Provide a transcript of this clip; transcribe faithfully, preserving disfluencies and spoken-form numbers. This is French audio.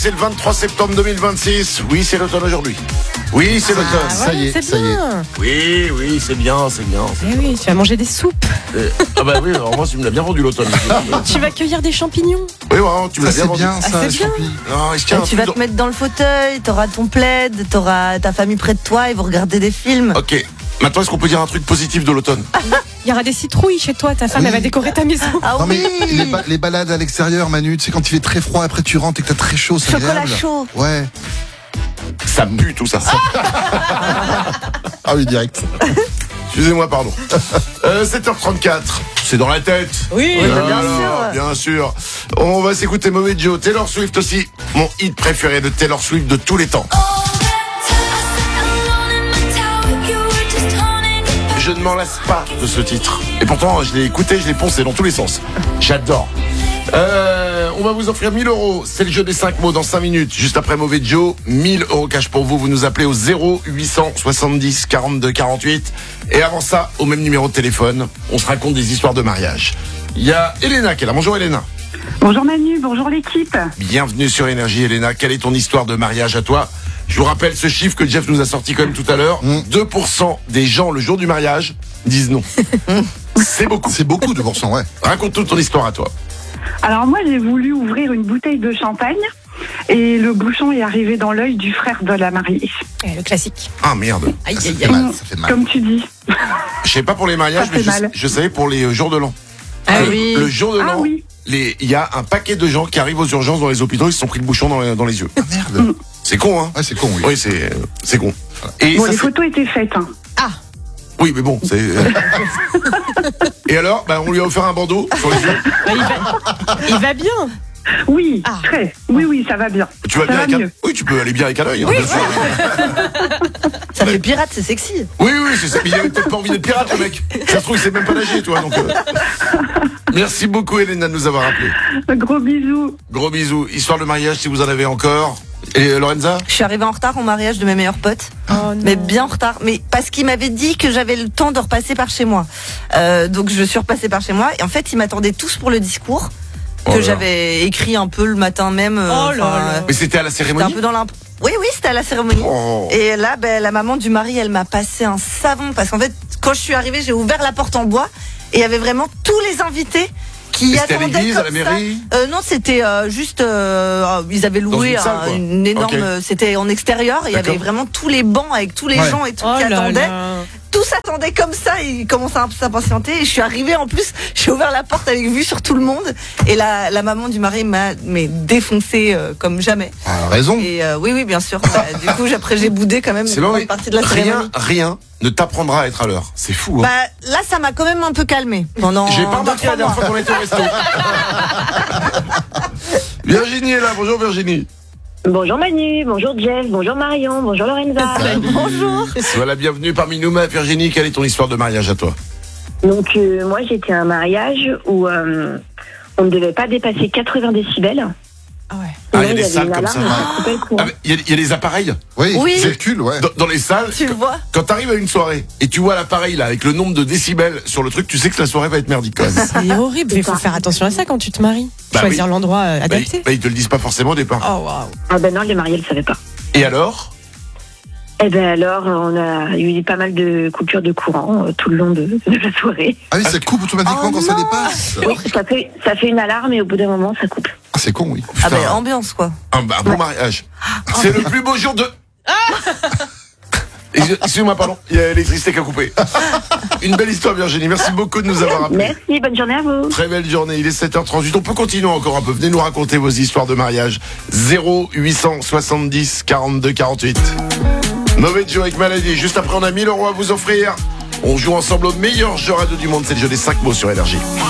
C'est le vingt-trois septembre deux mille vingt-six. Oui, c'est l'automne aujourd'hui. Oui, c'est Ah, l'automne. ouais, ça y est, c'est ça y est. bien. Oui, oui, c'est bien, c'est bien. c'est Eh bien. oui, tu vas manger des soupes. Euh, ah bah oui, alors moi, tu me l'as bien vendu l'automne. Tu vas cueillir des champignons. Oui, ouais, tu me l'as Ça, bien c'est vendu. bien, ça, c'est les bien. champis. Non, est-ce qu'il y a un Et tu vas truc te mettre dans le fauteuil, t'auras ton plaid, t'auras ta famille près de toi, ils vont regarder des films. dans- Ok. Maintenant, est-ce qu'on peut dire un truc positif de l'automne? Il y aura des citrouilles chez toi. Ta femme, Oui. elle va décorer ta maison. Ah Non mais oui, les, ba- les balades à l'extérieur, Manu, tu sais quand il fait très froid, après tu rentres et que t'as très chaud, c'est chocolat agréable. chaud. Ouais. Ça pue tout ça. Ah oui, direct. Excusez-moi, pardon. Euh, sept heures trente-quatre. C'est dans la tête. Oui. Oui, bah, bien Alors, sûr. Bien sûr. On va s'écouter Mauvais Joe. Taylor Swift aussi. Mon hit préféré de Taylor Swift de tous les temps. Je ne m'en lasse pas de ce titre. Et pourtant, je l'ai écouté, je l'ai poncé dans tous les sens. J'adore. Euh, on va vous offrir mille euros. C'est le jeu des cinq mots dans cinq minutes. Juste après Mauvais Joe, mille euros cash pour vous. Vous nous appelez au zéro huit cent soixante-dix quarante-deux quarante-huit. Et avant ça, au même numéro de téléphone, on se raconte des histoires de mariage. Il y a Elena qui est là. Bonjour Elena. Bonjour Manu, bonjour l'équipe. Bienvenue sur Énergie Elena. Quelle est ton histoire de mariage à toi? Je vous rappelle ce chiffre que Jeff nous a sorti quand même tout à l'heure. Mm. deux pour cent des gens le jour du mariage disent non. C'est beaucoup. C'est beaucoup de pourcents, ouais. Raconte toute ton histoire à toi. Alors moi j'ai voulu ouvrir une bouteille de champagne et le bouchon est arrivé dans l'œil du frère de la mariée. Eh, le classique. Ah merde. Aïe, Ça aïe, fait aïe. mal, ça fait mal. Comme tu dis. Je sais pas pour les mariages, Ça mais fait je, mal. je savais pour les euh, jours de l'an. Ah Le- oui. Le jour de Ah l'an, oui. les- il y a un paquet de gens qui arrivent aux urgences dans les hôpitaux, ils se sont pris le bouchon dans les, dans les yeux. Ah, merde. C'est con, hein? Ouais, c'est con, oui. Oui, c'est c'est con. Et Bon ça, les c'est- photos étaient faites. Hein. Oui, mais bon, c'est. Et alors, bah, on lui a offert un bandeau sur les yeux. Ah, il, va... il va bien. Oui, Ah. très. Oui, oui, ça va bien. Tu vas Ça bien va avec un... mieux. Oui, tu peux aller bien avec un œil. hein, bien sûr. Ça fait pirate, c'est sexy. Oui, oui, c'est ça. Mais il avait peut-être pas envie d'être pirate, le mec. Ça se trouve, il sait même pas nager, toi. Donc, euh. Merci beaucoup, Elena, de nous avoir appelé. Gros bisous. Gros bisous. Histoire de mariage, si vous en avez encore. Et euh, Lorenza? Je suis arrivée en retard au mariage de mes meilleurs potes. Oh, non. Mais bien en retard. Mais parce qu'il m'avait dit que j'avais le temps de repasser par chez moi. Euh, donc je suis repassée par chez moi. Et en fait, ils m'attendaient tous pour le discours que Oh là. j'avais écrit un peu le matin même. euh, Oh là enfin, là. euh, Mais c'était à la C'était un cérémonie? peu dans l'imp. Oui, oui, c'était à la cérémonie. Oh. Et là, ben, la maman du mari, elle m'a passé un savon parce qu'en fait, quand je suis arrivée, j'ai ouvert la porte en bois et il y avait vraiment tous les invités qui Et c'était à attendaient l'église, à comme la ça. mairie? Euh, non, c'était euh, juste, euh, ils avaient Dans loué une salle, un- quoi. une énorme, Ok. c'était en extérieur. Il y avait D'accord. vraiment tous les bancs avec tous les Ouais. gens et tout Oh qui là attendaient. là. Tous attendaient comme ça, ils commençaient un peu s'impatienter et je suis arrivée en plus, j'ai ouvert la porte avec vue sur tout le monde et la, la maman du mari m'a mais défoncé euh, comme jamais. Ah, raison. Et euh, oui, oui, bien sûr. Bah, du coup, après, j'ai boudé quand même C'est une bon, grande oui. partie de la Rien, cérémonie. rien ne t'apprendra à être à l'heure. C'est fou, hein. Bah, là, ça m'a quand même un peu calmé pendant. J'ai pas deux, remarqué trois la dernière mois. fois qu'on était au resto. Virginie est là. Bonjour, Virginie. Bonjour Manu, bonjour Jeff, bonjour Marion, bonjour Lorenza. Bonjour. Sois la bienvenue parmi nous, ma Virginie. Quelle est ton histoire de mariage à toi? Donc euh, moi j'étais à un mariage où euh, on ne devait pas dépasser quatre-vingts décibels. Ah ouais. Ah, il y a Sinon, des avait salles une comme ça. alarme qui coupait le courant. Ah, mais Il y, a- il y a des appareils Oui, Oui. circule, ouais. dans, dans les salles. Tu le vois? Quand t'arrives à une soirée et tu vois l'appareil là avec le nombre de décibels sur le truc, tu sais que la soirée va être merdique quand même. C'est horrible. Il faut faire attention à ça quand tu te maries. Bah Choisir oui. l'endroit euh, Bah, adapté. ils, bah, ils te le disent pas forcément au départ. Oh waouh. Ah ben non, les mariés ne le savaient pas. Et alors? Et ben alors on a eu pas mal de coupures de courant euh, tout le long de, de la soirée. Ah oui, ça coupe automatiquement Oh quand ça non. dépasse. Ça fait, ça fait une alarme et au bout d'un moment ça coupe. Ah, c'est con, oui. Ah, Putain. bah, ambiance, quoi. Un, un bon mariage. C'est le plus beau jour de. Ex- Excusez-moi, pardon. Il y a l'électricité qui a coupé. Une belle histoire, Virginie. Merci beaucoup de nous avoir appelés. Merci, bonne journée à vous. Très belle journée, il est sept heures trente-huit. On peut continuer encore un peu. Venez nous raconter vos histoires de mariage. zéro huit cent soixante-dix quarante-deux quarante-huit. Mauvais Joe avec Maladie. Juste après, on a mille euros à vous offrir. On joue ensemble au meilleur jeu radio du monde. C'est le jeu des cinq mots sur Énergie.